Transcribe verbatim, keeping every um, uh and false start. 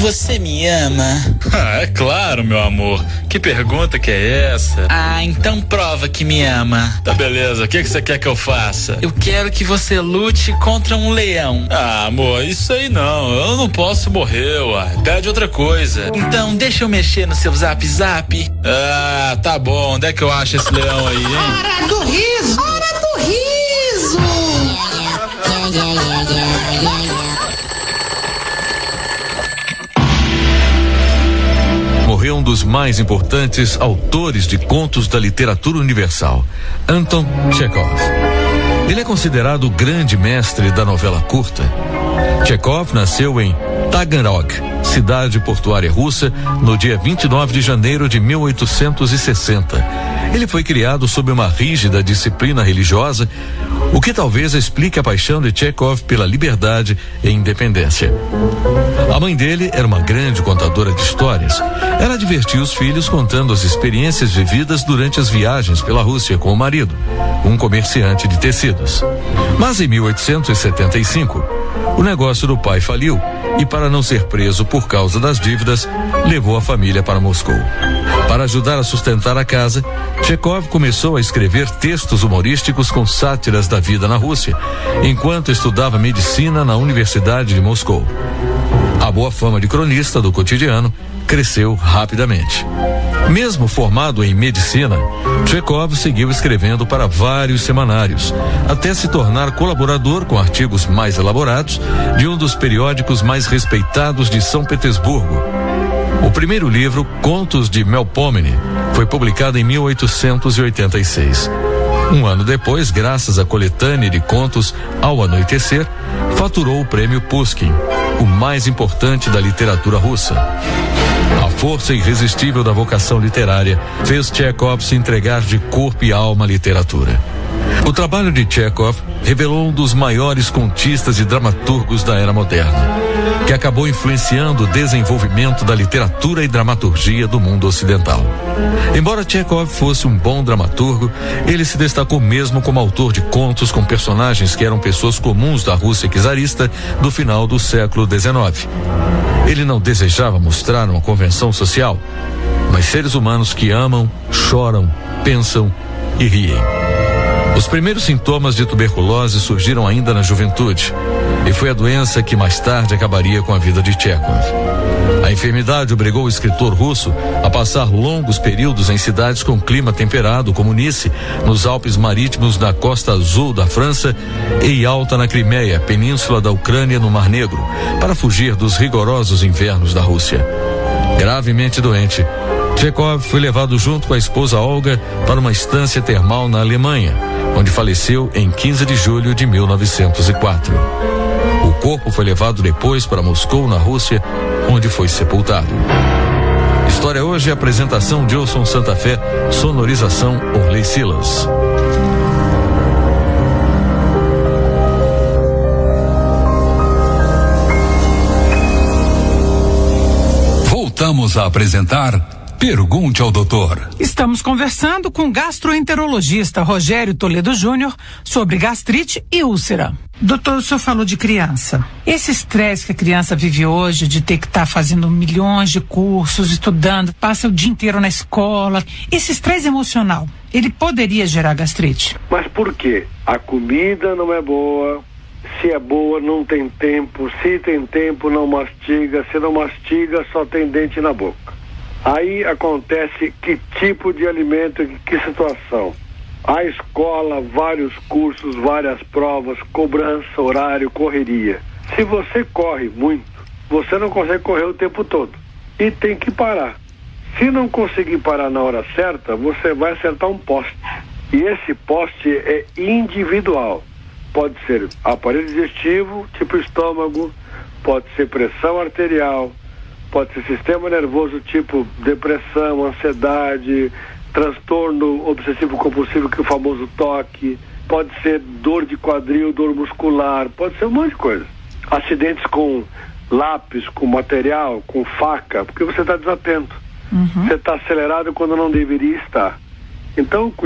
Você me ama? Ah, é claro, meu amor. Que pergunta que é essa? Ah, então prova que me ama. Tá beleza, o que que você quer que eu faça? Eu quero que você lute contra um leão. Ah, amor, isso aí não, eu não posso morrer, uai. Pede outra coisa. Então deixa eu mexer no seu zap zap. Ah, tá bom, onde é que eu acho esse leão aí, hein? Hora do riso! Hora do riso! Morreu um dos mais importantes autores de contos da literatura universal, Anton Chekhov. Ele é considerado o grande mestre da novela curta. Chekhov nasceu em Taganrog, cidade portuária russa, no dia vinte e nove de janeiro de mil oitocentos e sessenta. Ele foi criado sob uma rígida disciplina religiosa, o que talvez explique a paixão de Chekhov pela liberdade e independência. A mãe dele era uma grande contadora de histórias. Ela divertia os filhos contando as experiências vividas durante as viagens pela Rússia com o marido, um comerciante de tecidos. Mas em mil oitocentos e setenta e cinco, o negócio do pai faliu e, para não ser preso por causa das dívidas, levou a família para Moscou. Para ajudar a sustentar a casa, Chekhov começou a escrever textos humorísticos com sátiras da vida na Rússia, enquanto estudava medicina na Universidade de Moscou. A boa fama de cronista do cotidiano cresceu rapidamente. Mesmo formado em medicina, Chekhov seguiu escrevendo para vários semanários, até se tornar colaborador com artigos mais elaborados de um dos periódicos mais respeitados de São Petersburgo. O primeiro livro, Contos de Melpomene, foi publicado em mil oitocentos e oitenta e seis. Um ano depois, graças à coletânea de contos Ao Anoitecer, faturou o prêmio Pushkin, o mais importante da literatura russa. A força irresistível da vocação literária fez Chekhov se entregar de corpo e alma à literatura. O trabalho de Chekhov revelou um dos maiores contistas e dramaturgos da era moderna, que acabou influenciando o desenvolvimento da literatura e dramaturgia do mundo ocidental. Embora Chekhov fosse um bom dramaturgo, ele se destacou mesmo como autor de contos com personagens que eram pessoas comuns da Rússia czarista do final do século dezenove. Ele não desejava mostrar uma convenção social, mas seres humanos que amam, choram, pensam e riem. Os primeiros sintomas de tuberculose surgiram ainda na juventude, e foi a doença que mais tarde acabaria com a vida de Chekhov. A enfermidade obrigou o escritor russo a passar longos períodos em cidades com clima temperado, como Nice, nos Alpes Marítimos da costa azul da França, e Yalta na Crimeia, península da Ucrânia, no Mar Negro, para fugir dos rigorosos invernos da Rússia. Gravemente doente, Chekhov foi levado junto com a esposa Olga para uma estância termal na Alemanha, onde faleceu em quinze de julho de mil novecentos e quatro. O corpo foi levado depois para Moscou, na Rússia, onde foi sepultado. História hoje, apresentação Gilson Santa Fé, sonorização Orley Silas. Voltamos a apresentar Pergunte ao Doutor. Estamos conversando com o gastroenterologista Rogério Toledo Júnior sobre gastrite e úlcera. Doutor, o senhor falou de criança. Esse estresse que a criança vive hoje, de ter que estar tá fazendo milhões de cursos, estudando, passa o dia inteiro na escola, esse estresse emocional, ele poderia gerar gastrite? Mas por quê? A comida não é boa, se é boa não tem tempo, se tem tempo não mastiga, se não mastiga só tem dente na boca. Aí acontece que tipo de alimento, que situação? A escola, vários cursos, várias provas, cobrança, horário, correria. Se você corre muito, você não consegue correr o tempo todo. E tem que parar. Se não conseguir parar na hora certa, você vai acertar um poste. E esse poste é individual. Pode ser aparelho digestivo, tipo estômago, pode ser pressão arterial, pode ser sistema nervoso tipo depressão, ansiedade, transtorno obsessivo compulsivo, que é o famoso toque, pode ser dor de quadril, dor muscular, pode ser um monte de coisa. Acidentes com lápis, com material, com faca, porque você está desatento. Uhum. Você está acelerado quando não deveria estar. Então,